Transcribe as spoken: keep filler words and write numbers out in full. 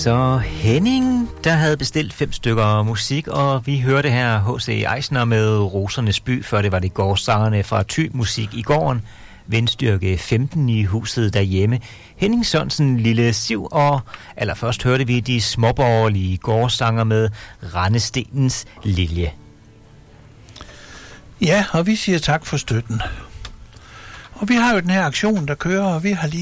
så Henning, der havde bestilt fem stykker musik, og vi hørte her H C Eisner med Rosernes By, før det var det gårdsangerne fra Thy Musik i gården, vindstyrke femten i huset derhjemme, Henning Sørensen, Lille Siv, og allerførst hørte vi de småborgerlige gårdsanger med Randestenens Lilje. Ja, og vi siger tak for støtten. Og vi har jo den her aktion, der kører, og vi har lige